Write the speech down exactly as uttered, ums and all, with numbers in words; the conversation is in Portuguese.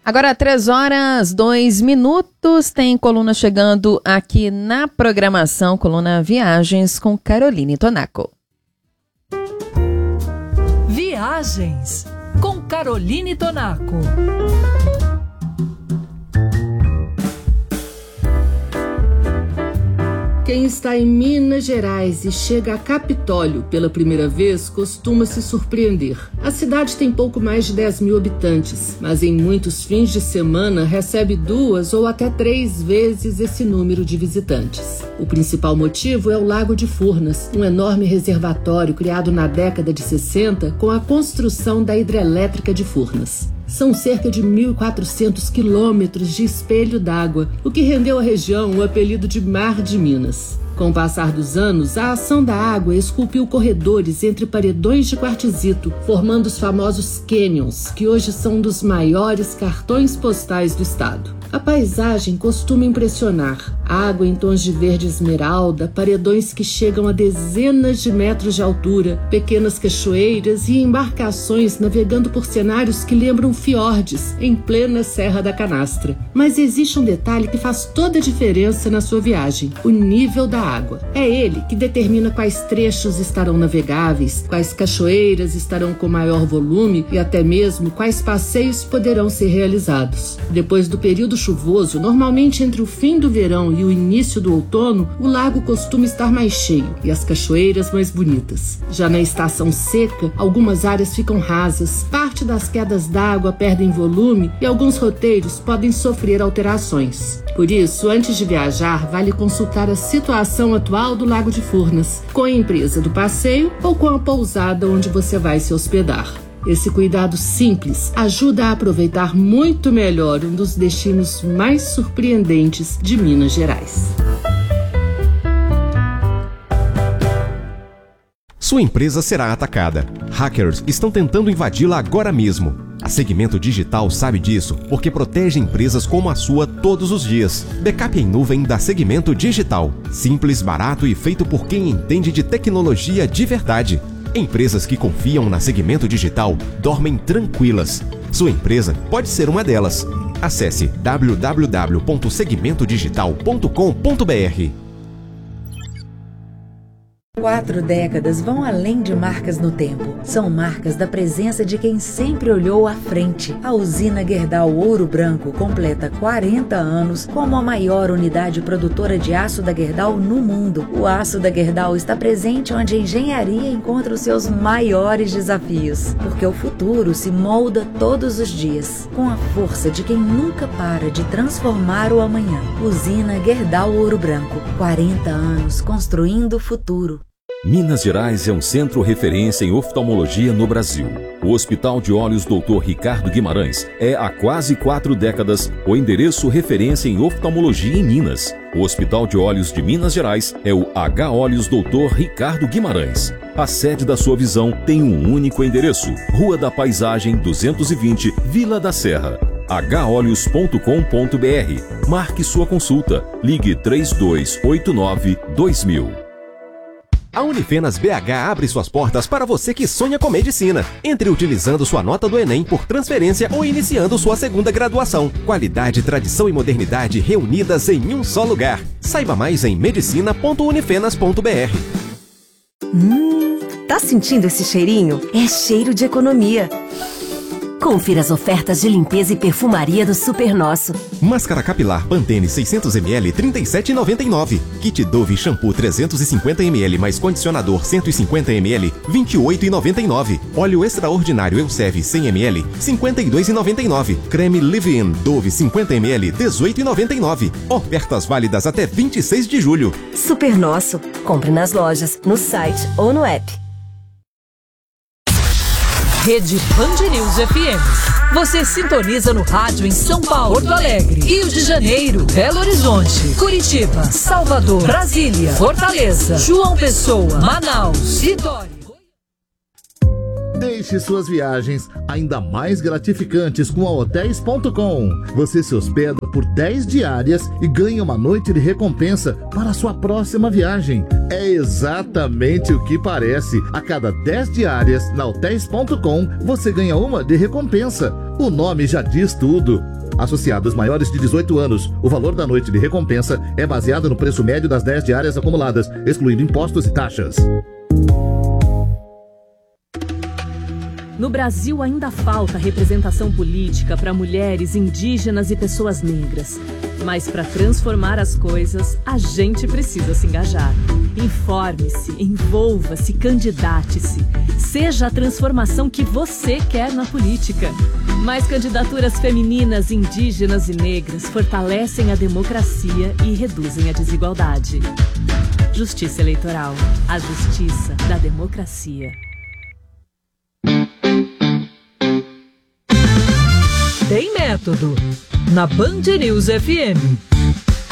Agora, três horas, dois minutos, tem coluna chegando aqui na programação, coluna Viagens com Caroline Tonaco. Viagens com Caroline Tonaco. Quem está em Minas Gerais e chega a Capitólio pela primeira vez costuma se surpreender. A cidade tem pouco mais de dez mil habitantes, mas em muitos fins de semana recebe duas ou até três vezes esse número de visitantes. O principal motivo é o Lago de Furnas, um enorme reservatório criado na década de sessenta com a construção da hidrelétrica de Furnas. São cerca de mil e quatrocentos quilômetros de espelho d'água, o que rendeu à região o apelido de Mar de Minas. Com o passar dos anos, a ação da água esculpiu corredores entre paredões de quartzito, formando os famosos canyons, que hoje são um dos maiores cartões postais do estado. A paisagem costuma impressionar. Água em tons de verde esmeralda, paredões que chegam a dezenas de metros de altura, pequenas cachoeiras e embarcações navegando por cenários que lembram fiordes em plena Serra da Canastra. Mas existe um detalhe que faz toda a diferença na sua viagem: o nível da água. É ele que determina quais trechos estarão navegáveis, quais cachoeiras estarão com maior volume e até mesmo quais passeios poderão ser realizados. Depois do período chuvoso, normalmente entre o fim do verão e o início do outono, o lago costuma estar mais cheio e as cachoeiras mais bonitas. Já na estação seca, algumas áreas ficam rasas, parte das quedas d'água perdem volume e alguns roteiros podem sofrer alterações. Por isso, antes de viajar, vale consultar a situação atual do Lago de Furnas, com a empresa do passeio ou com a pousada onde você vai se hospedar. Esse cuidado simples ajuda a aproveitar muito melhor um dos destinos mais surpreendentes de Minas Gerais. Sua empresa será atacada. Hackers estão tentando invadi-la agora mesmo. A Segmento Digital sabe disso porque protege empresas como a sua todos os dias. Backup em nuvem da Segmento Digital. Simples, barato e feito por quem entende de tecnologia de verdade. Empresas que confiam na Segmento Digital dormem tranquilas. Sua empresa pode ser uma delas. Acesse w w w ponto segmento digital ponto com ponto b r. Quatro décadas vão além de marcas no tempo. São marcas da presença de quem sempre olhou à frente. A usina Gerdau Ouro Branco completa quarenta anos como a maior unidade produtora de aço da Gerdau no mundo. O aço da Gerdau está presente onde a engenharia encontra os seus maiores desafios. Porque o futuro se molda todos os dias, com a força de quem nunca para de transformar o amanhã. Usina Gerdau Ouro Branco. quarenta anos construindo o futuro. Minas Gerais é um centro referência em oftalmologia no Brasil. O Hospital de Olhos doutor Ricardo Guimarães é, há quase quatro décadas, o endereço referência em oftalmologia em Minas. O Hospital de Olhos de Minas Gerais é o H Olhos doutor Ricardo Guimarães. A sede da sua visão tem um único endereço: Rua da Paisagem duzentos e vinte, Vila da Serra. h olhos ponto com ponto b r. Marque sua consulta. Ligue três dois oito nove dois mil. A Unifenas B H abre suas portas para você que sonha com medicina. Entre utilizando sua nota do Enem por transferência ou iniciando sua segunda graduação. Qualidade, tradição e modernidade reunidas em um só lugar. Saiba mais em medicina ponto unifenas ponto b r. Hum, tá sentindo esse cheirinho? É cheiro de economia. Confira as ofertas de limpeza e perfumaria do Super Nosso. Máscara capilar Pantene seiscentos mililitros, trinta e sete reais e noventa e nove centavos. Kit Dove shampoo trezentos e cinquenta mililitros mais condicionador cento e cinquenta mililitros, vinte e oito reais e noventa e nove centavos. Óleo extraordinário Elseve cem mililitros, cinquenta e dois reais e noventa e nove centavos. Creme Live-In Dove cinquenta mililitros, dezoito reais e noventa e nove centavos. Ofertas válidas até vinte e seis de julho. Super Nosso. Compre nas lojas, no site ou no app. Rede Band News F M. Você sintoniza no rádio em São Paulo, Porto Alegre, Rio de Janeiro, Belo Horizonte, Curitiba, Salvador, Brasília, Fortaleza, João Pessoa, Manaus, Vitória. Deixe suas viagens ainda mais gratificantes com a hotéis ponto com. Você se hospeda por dez diárias e ganha uma noite de recompensa para a sua próxima viagem. É exatamente o que parece. A cada dez diárias na hotéis ponto com, você ganha uma de recompensa. O nome já diz tudo. Associados maiores de dezoito anos, o valor da noite de recompensa é baseado no preço médio das dez diárias acumuladas, excluindo impostos e taxas. No Brasil ainda falta representação política para mulheres, indígenas e pessoas negras. Mas para transformar as coisas, a gente precisa se engajar. Informe-se, envolva-se, candidate-se. Seja a transformação que você quer na política. Mais candidaturas femininas, indígenas e negras fortalecem a democracia e reduzem a desigualdade. Justiça Eleitoral. A justiça da democracia. Tem método. Na Band News F M.